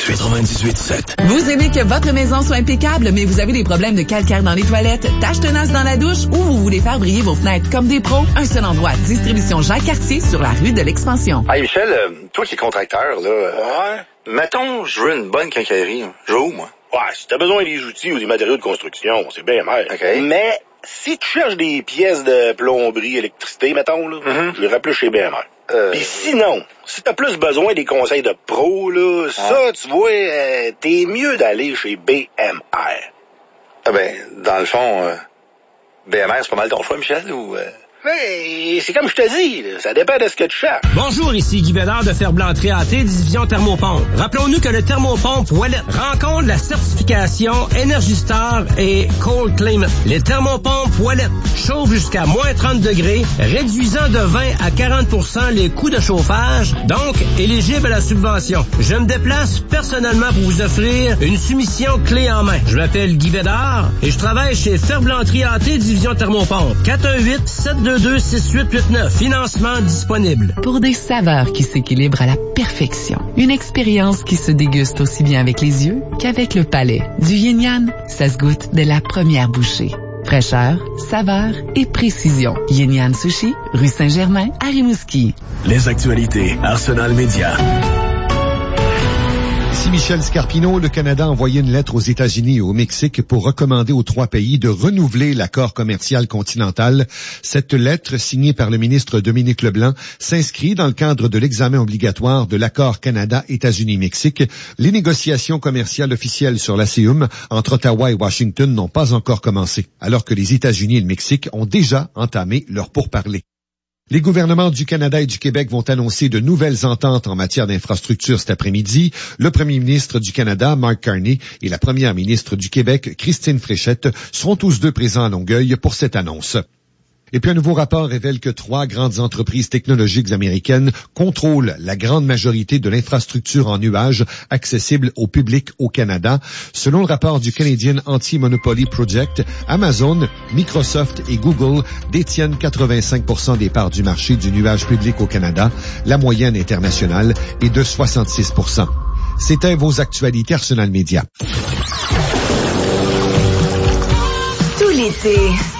98.7. Vous aimez que votre maison soit impeccable, mais vous avez des problèmes de calcaire dans les toilettes, taches tenaces dans la douche ou vous voulez faire briller vos fenêtres comme des pros? Un seul endroit, Distribution Jacques-Cartier sur la rue de l'Expansion. Hey Michel, toi qui es contracteur, là, Ouais? mettons, je veux une bonne quincaillerie. Je veux où, moi? Ouais, si t'as besoin des outils ou des matériaux de construction, c'est bien mal. OK. Mais si tu cherches des pièces de plomberie, électricité, mettons, là, je les plus chez BMR. Puis sinon, si t'as plus besoin des conseils de pros, là, ça, tu vois, t'es mieux d'aller chez BMR. Ah ben, dans le fond, BMR, c'est pas mal ton choix, Michel, ou... Mais c'est comme je te dis, là, ça dépend de ce que tu cherches. Bonjour, ici Guy Bédard de Ferblanc AT, division Thermopompe. Rappelons-nous que le Thermopompe Wallet rencontre la certification Energy Star et Cold Climate. Les Thermopompes Wallet chauffent jusqu'à moins 30 degrés, réduisant de 20 à 40% les coûts de chauffage, donc éligible à la subvention. Je me déplace personnellement pour vous offrir une soumission clé en main. Je m'appelle Guy Bédard et je travaille chez Ferblanc AT, division Thermopompe. 418-722-6889. Financement disponible. Pour des saveurs qui s'équilibrent à la perfection. Une expérience qui se déguste aussi bien avec les yeux qu'avec le palais. Du Yin Yang, ça se goûte dès la première bouchée. Fraîcheur, saveur et précision. Yin Yang Sushi, rue Saint-Germain, à Rimouski. Les actualités, Arsenal Média. Ici Michel Scarpino. Le Canada a envoyé une lettre aux États-Unis et au Mexique pour recommander aux trois pays de renouveler l'accord commercial continental. Cette lettre, signée par le ministre Dominique Leblanc, s'inscrit dans le cadre de l'examen obligatoire de l'accord Canada-États-Unis-Mexique. Les négociations commerciales officielles sur l'ASEUM entre Ottawa et Washington n'ont pas encore commencé, alors que les États-Unis et le Mexique ont déjà entamé leurs pourparlers. Les gouvernements du Canada et du Québec vont annoncer de nouvelles ententes en matière d'infrastructure cet après-midi. Le premier ministre du Canada, Mark Carney, et la première ministre du Québec, Christine Fréchette, seront tous deux présents à Longueuil pour cette annonce. Et puis un nouveau rapport révèle que 3 grandes entreprises technologiques américaines contrôlent la grande majorité de l'infrastructure en nuage accessible au public au Canada. Selon le rapport du Canadian Anti-Monopoly Project, Amazon, Microsoft et Google détiennent 85% des parts du marché du nuage public au Canada. La moyenne internationale est de 66%. C'était vos actualités Arsenal Média. Tout l'été,